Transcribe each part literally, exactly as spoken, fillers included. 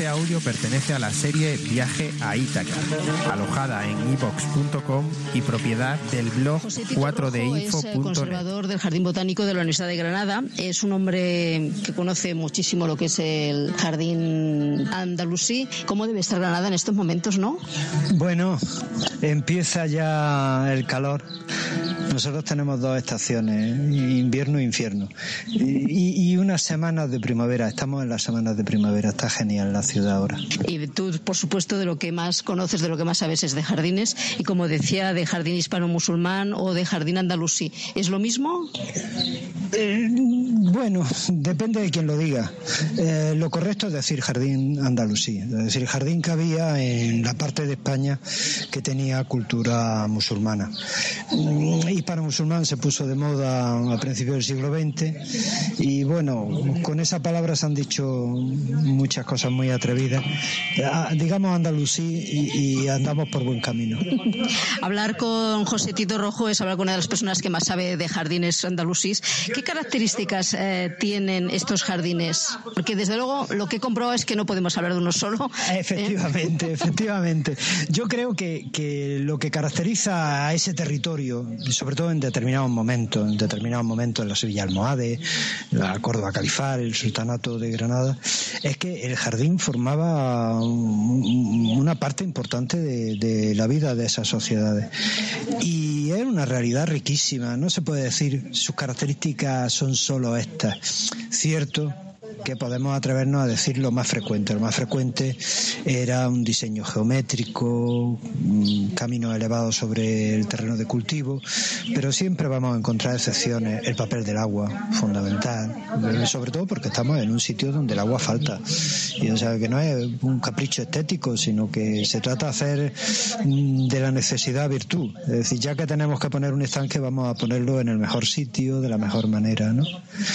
Este audio pertenece a la serie Viaje a Ítaca, alojada en i vox punto com y propiedad del blog cuatro d info punto net. Es conservador del Jardín Botánico de la Universidad de Granada. Es un hombre que conoce muchísimo lo que es el jardín andalusí. ¿Cómo debe estar Granada en estos momentos, no? Bueno, empieza ya el calor. Nosotros tenemos dos estaciones, invierno e infierno, y, y unas semanas de primavera. Estamos en las semanas de primavera. Está genial la ciudad ahora. Y tú, por supuesto, de lo que más conoces, de lo que más sabes es de jardines, y como decía, de jardín hispano-musulmán o de jardín andalusí. ¿Es lo mismo? Eh, bueno, depende de quien lo diga. Eh, lo correcto es decir jardín andalusí, es decir, jardín que había en la parte de España que tenía cultura musulmana. Hispano-musulmán se puso de moda a principios del siglo veinte y bueno, con esa palabra se han dicho muchas cosas muy atrevidas. Digamos andalusí y, y andamos por buen camino. Hablar con José Tito Rojo es hablar con una de las personas que más sabe de jardines andalusíes. ¿Qué características eh, tienen estos jardines? Porque desde luego lo que he comprobado es que no podemos hablar de uno solo. Efectivamente, ¿eh? efectivamente. Yo creo que, que lo que caracteriza a ese territorio, sobre todo en determinados momentos, en determinados momentos en la Sevilla Almohade, la Córdoba Califal, el Sultanato de Granada, es que el jardín formaba un, una parte importante de, de la vida de esas sociedades. Y es una realidad riquísima. No se puede decir sus características son solo estas. Cierto que podemos atrevernos a decir lo más frecuente. Lo más frecuente era un diseño geométrico, caminos elevados sobre el terreno de cultivo, pero siempre vamos a encontrar excepciones. El papel del agua, fundamental, sobre todo porque estamos en un sitio donde el agua falta. Y o sea, que no es un capricho estético, sino que se trata de hacer de la necesidad virtud. Es decir, ya que tenemos que poner un estanque, vamos a ponerlo en el mejor sitio, de la mejor manera, ¿no?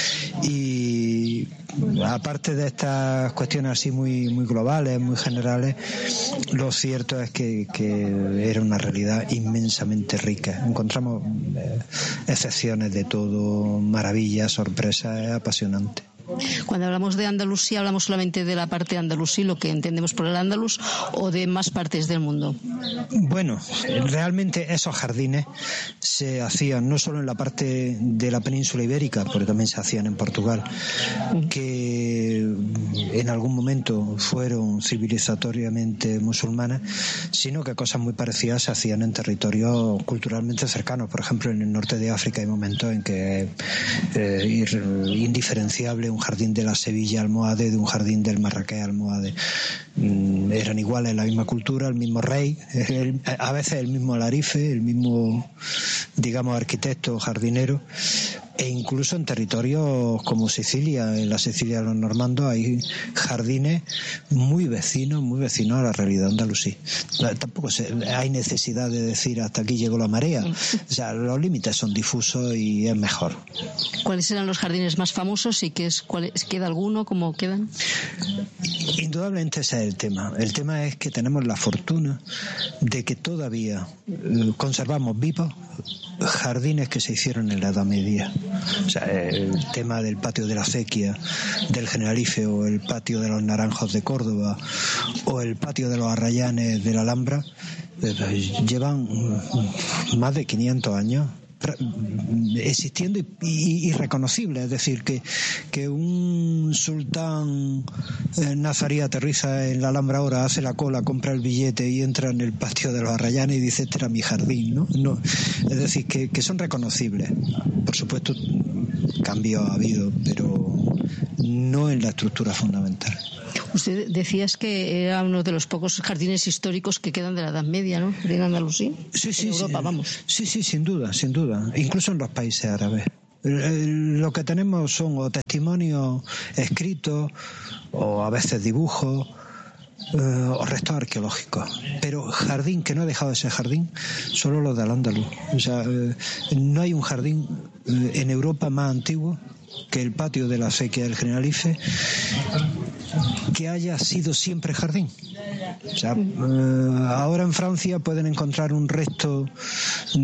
Y aparte de estas cuestiones así muy muy globales, muy generales, lo cierto es que, que era una realidad inmensamente rica. Encontramos eh, excepciones de todo, maravillas, sorpresas, es apasionante. Cuando hablamos de Andalucía, ¿hablamos solamente de la parte andalusí, lo que entendemos por el andaluz, o de más partes del mundo? Bueno, realmente esos jardines se hacían no solo en la parte de la península ibérica, porque también se hacían en Portugal, que en algún momento fueron civilizatoriamente musulmanas, sino que cosas muy parecidas se hacían en territorios culturalmente cercanos. Por ejemplo, en el norte de África hay momentos en que es eh, indiferenciable un jardín de la Sevilla Almohade de un jardín del Marrakech Almohade. Mm, eran iguales, la misma cultura, el mismo rey, el, a veces el mismo alarife, el mismo, digamos, arquitecto, jardinero, e incluso en territorios como Sicilia, en la Sicilia de los normandos, hay jardines muy vecinos, muy vecinos a la realidad andalusí. Tampoco se, hay necesidad de decir hasta aquí llegó la marea. O sea, los límites son difusos y es mejor. ¿Cuáles eran los jardines más famosos y qué es, cuál es, queda alguno? ¿Cómo quedan? Indudablemente ese es el tema. El tema es que tenemos la fortuna de que todavía eh, conservamos vivos jardines que se hicieron en la Edad Media. O sea, el tema del patio de la Acequia, del Generalife, o el patio de los Naranjos de Córdoba, o el patio de los Arrayanes de la Alhambra, eh, llevan más de quinientos años existiendo y, y, y reconocible. Es decir, que, que un sultán eh, nazarí aterriza en la Alhambra ahora, hace la cola, compra el billete y entra en el patio de los Arrayanes y dice: este era mi jardín, ¿no? no es decir, que, que son reconocibles. Por supuesto, cambios ha habido, pero no en la estructura fundamental. Usted decías que era uno de los pocos jardines históricos que quedan de la Edad Media, ¿no? De Andalucía. Sí, sí, en Europa, sí, vamos. Sí, sí, sin duda, sin duda. Incluso en los países árabes. Lo que tenemos son o testimonios escritos o a veces dibujos eh, o restos arqueológicos. Pero jardín que no ha dejado de ser jardín, solo los de Al-Ándalus. O sea, eh, no hay un jardín eh, en Europa más antiguo que el patio de la Acequia del Generalife que haya sido siempre jardín. O sea, eh, ahora en Francia pueden encontrar un resto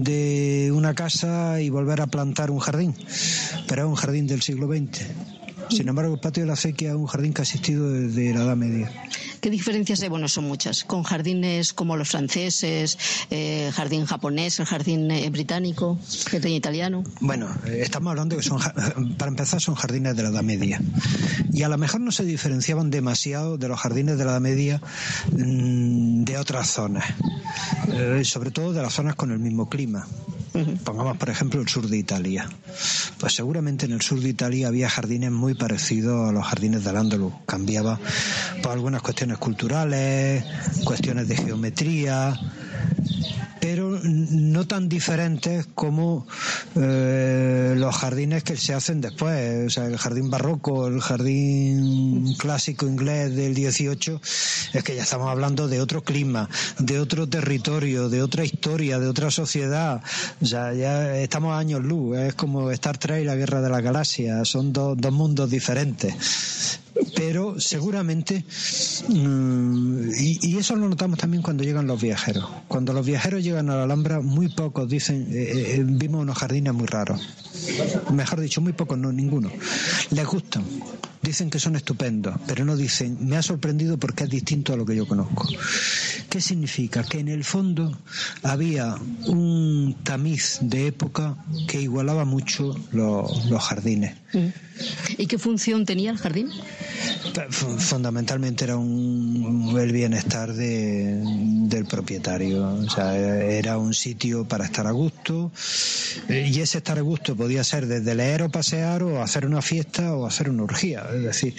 de una casa y volver a plantar un jardín, pero es un jardín del siglo veinte. Sin embargo, el patio de la acequia es un jardín que ha existido desde la Edad Media. ¿Qué diferencias hay? Bueno, son muchas. Con jardines como los franceses, eh, jardín japonés, el jardín eh, británico, el jardín italiano. Bueno, eh, estamos hablando que son, para empezar, son jardines de la Edad Media. Y a lo mejor no se diferenciaban demasiado de los jardines de la Edad Media mmm, de otras zonas. Eh, sobre todo de las zonas con el mismo clima. Uh-huh. Pongamos, por ejemplo, el sur de Italia. Pues seguramente en el sur de Italia había jardines muy parecidos a los jardines del Andaluz. Cambiaba por algunas cuestiones culturales, cuestiones de geometría, pero no tan diferentes como eh, los jardines que se hacen después. O sea, el jardín barroco, el jardín clásico inglés del dieciocho, es que ya estamos hablando de otro clima, de otro territorio, de otra historia, de otra sociedad. O sea, ya estamos a años luz. Es como Star Trek y la Guerra de las Galaxias. Son do, dos mundos diferentes. Pero seguramente, mmm, y, y eso lo notamos también cuando llegan los viajeros. Cuando los viajeros llegan a la Alhambra, muy pocos dicen, eh, eh, vimos unos jardines muy raros. Mejor dicho, muy pocos, no, ninguno. Les gustan, dicen que son estupendos, pero no dicen, me ha sorprendido porque es distinto a lo que yo conozco. ¿Qué significa? Que en el fondo había un tamiz de época que igualaba mucho los, los jardines. ¿Y qué función tenía el jardín? Fundamentalmente era un, el bienestar de, del propietario. O sea, era un sitio para estar a gusto, y ese estar a gusto podía ser desde leer o pasear, o hacer una fiesta, o hacer una orgía. Es decir,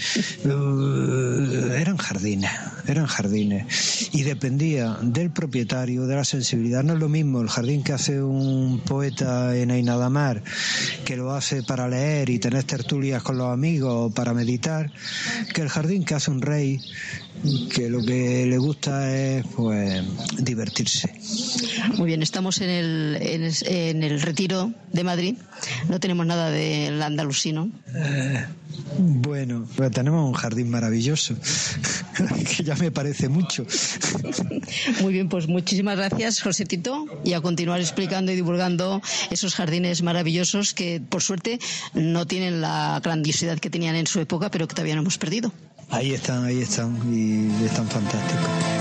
eran jardines, eran jardines, y dependía del propietario, de la sensibilidad. No es lo mismo el jardín que hace un poeta en Ainadamar, que lo hace para leer y tener tertulias con los amigos o para meditar, que el jardín que hace un rey, que lo que le gusta es pues divertirse. Muy bien, estamos en el, en el, en el Retiro de Madrid, no tenemos nada del andalusino. Eh, bueno, pues tenemos un jardín maravilloso, que ya me parece mucho. Muy bien, pues muchísimas gracias, José Tito, y a continuar explicando y divulgando esos jardines maravillosos que, por suerte, no tienen la grandiosidad que tenían en su época, pero que todavía no hemos perdido. Ahí están, ahí están, y están fantásticos.